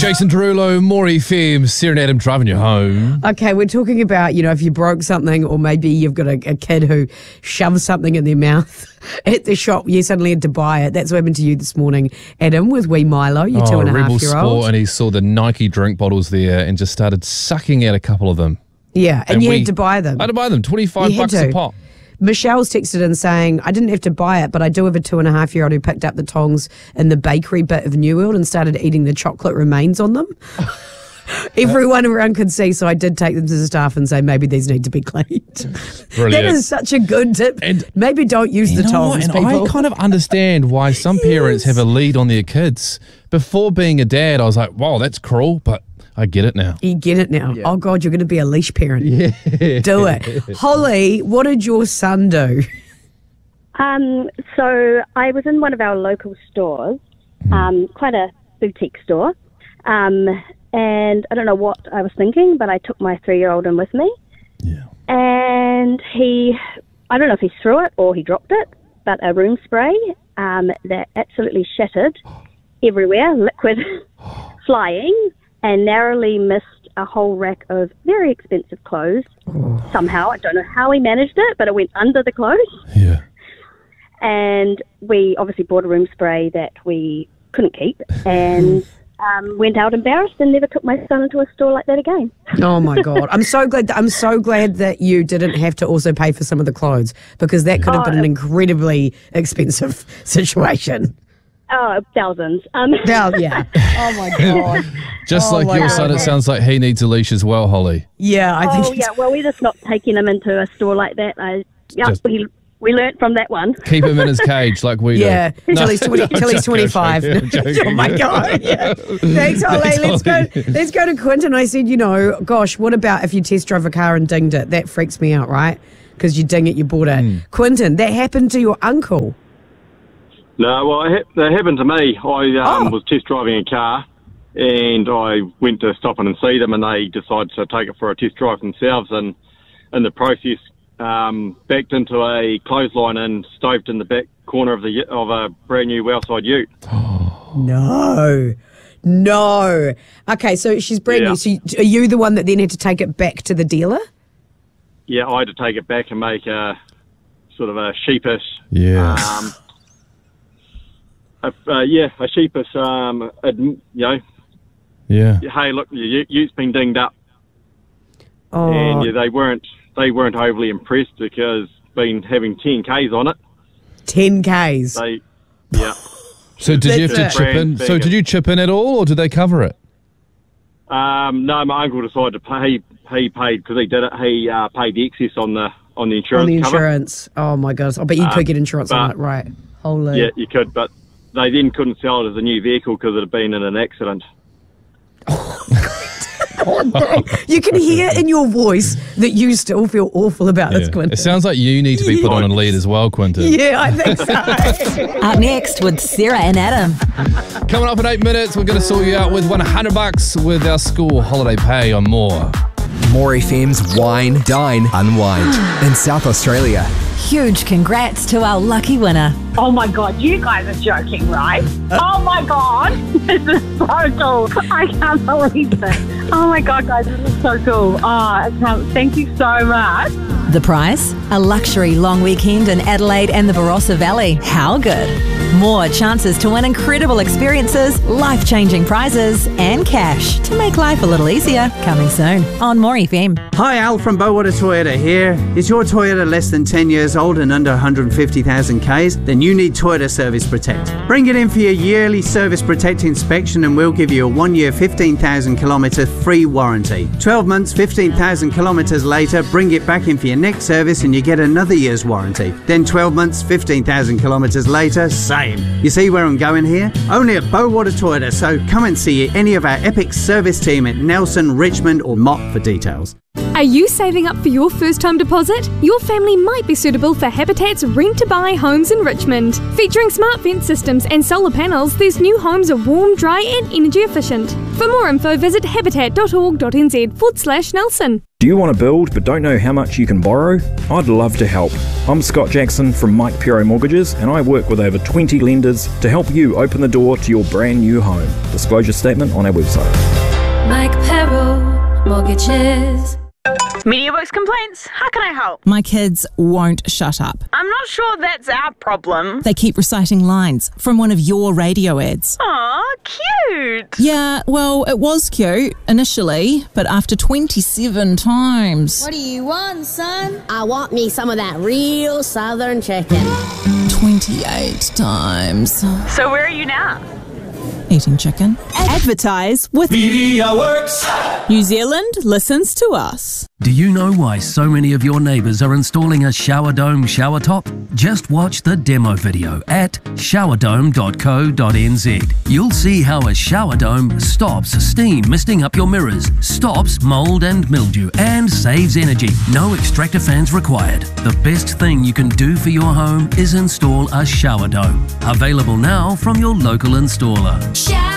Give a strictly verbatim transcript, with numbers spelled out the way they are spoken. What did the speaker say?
Jason Derulo, Maury Fem, Sarah and Adam driving you home. Okay, we're talking about, you know, if you broke something or maybe you've got a, a kid who shoves something in their mouth at the shop, you suddenly had to buy it. That's what happened to you this morning, Adam, with wee Milo, your oh, two and a Rebel half year Sport, old. and he saw the Nike drink bottles there and just started sucking out a couple of them. Yeah, and, And you we- had to buy them. I had to buy them, twenty-five You had bucks a to. pop. Michelle's texted in saying, I didn't have to buy it, but I do have a two and a half year old who picked up the tongs in the bakery bit of New World and started eating the chocolate remains on them. Everyone around could see, so I did take them to the staff and say, maybe these need to be cleaned. Brilliant. That is such a good tip. And- maybe don't use You the know what? tongs, And people. I kind of understand why some parents have a lead on their kids. Before being a dad, I was like, wow, that's cruel, but I get it now. You get it now. Oh, God, you're going to be a leash parent. Yeah. Do it. Holly, what did your son do? Um, so I was in one of our local stores, um, quite a boutique store, um, and I don't know what I was thinking, but I took my three-year-old in with me, Yeah. and he, I don't know if he threw it or he dropped it, but a room spray um, that absolutely shattered everywhere, liquid flying, and narrowly missed a whole rack of very expensive clothes. Somehow, I don't know how he managed it, but it went under the clothes. Yeah. And we obviously bought a room spray that we couldn't keep and um, went out embarrassed and never took my son into a store like that again. Oh my God. I'm so glad that, I'm so glad that you didn't have to also pay for some of the clothes, because that could have Oh, been an incredibly expensive situation. Oh, thousands. Um, Well, yeah. Oh my God. Just Oh like my your God. son, it sounds like he needs a leash as well, Holly. Yeah, I think oh, yeah, well, we're just not taking him into a store like that. I, yeah, Just- we, we learnt from that one. Keep him in his cage like we Yeah, do. till he's twenty, till he's twenty-five. I'm joking. Oh my God! Yeah. Thanks, Holly. Thanks, Let's go. Holly. Let's go to Quinton. I said, you know, gosh, what about if you test drove a car and dinged it? That freaks me out, right? Because you ding it, you bought it. Hmm. Quinton, that happened to your uncle. No, well, it, hap- that happened to me. I um, Oh. was test driving a car, and I went to stop in and see them, and they decided to take it for a test drive themselves, and in the process, um, backed into a clothesline and stoved in the back corner of the of a brand new Wellside Ute. No, no. Okay, so she's brand Yeah. new. So you- are you the one that then had to take it back to the dealer? Yeah, I had to take it back and make a sort of a sheepish, Yeah. um, a, uh, yeah, a sheepish, um, ad, you know, Yeah. hey, look, your Ute's been dinged up. Oh, And yeah, they weren't they weren't overly impressed because being having ten Ks on it, ten Ks. they yeah. So did you have to That's chip it. in? So did you chip in at all, or did they cover it? Um, no, my uncle decided to pay. He paid because he did it. He uh, paid the excess on the on the insurance On the cover. insurance. Oh my gosh. I bet you Um, could get insurance on but- it, right? Holy. Yeah, you could, but they then couldn't sell it as a new vehicle because it had been in an accident. You can hear in your voice that you still feel awful about this, Yeah. Quinton. It sounds like you need to be put on a lead as well, Quinton. Yeah, I think so. Up next with Sarah and Adam. Coming up in eight minutes, we're going to sort you out with one hundred bucks with our school holiday pay on more. Maury Fem's Wine, Dine, Unwind in South Australia. Huge congrats to our lucky winner. Oh my God, you guys are joking, right? Oh my God, this is so cool. I can't believe it. Oh my God, guys, this is so cool. Oh, I can't, thank you so much. The prize? A luxury long weekend in Adelaide and the Barossa Valley. How good? More chances to win incredible experiences, life-changing prizes, and cash to make life a little easier. Coming soon on More F M. Hi, Al from Bowater Toyota here. Is your Toyota less than ten years old and under one hundred fifty thousand Ks? Then you need Toyota Service Protect. Bring it in for your yearly Service Protect inspection and we'll give you a one-year fifteen thousand kilometre free warranty. twelve months, fifteen thousand kilometres later, bring it back in for your next service and you get another year's warranty. Then twelve months, fifteen thousand kilometres later, same. You see where I'm going here? Only at Bowater Toyota, so come and see any of our epic service team at Nelson, Richmond or Mott for details. Are you saving up for your first home deposit? Your family might be suitable for Habitat's Rent to Buy homes in Richmond. Featuring smart fence systems and solar panels, these new homes are warm, dry and energy efficient. For more info, visit habitat.org.nz forward slash Nelson. Do you want to build but don't know how much you can borrow? I'd love to help. I'm Scott Jackson from Mike Pero Mortgages, and I work with over twenty lenders to help you open the door to your brand new home. Disclosure statement on our website. Mike Pero Mortgages. Media Voice complaints. How can I help? My kids won't shut up. I'm not sure that's our problem. They keep reciting lines from one of your radio ads. Aw, cute. Yeah, well, it was cute initially, but after twenty-seven times. What do you want, son? I want me some of that real southern chicken. twenty-eight times. So where are you now? Eating chicken. Advertise with Media Works. New Zealand listens to us. Do you know why so many of your neighbours are installing a shower dome shower top? Just watch the demo video at shower dome dot co dot n z. You'll see how a shower dome stops steam misting up your mirrors, stops mould and mildew, and saves energy. No extractor fans required. The best thing you can do for your home is install a shower dome. Available now from your local installer. Shower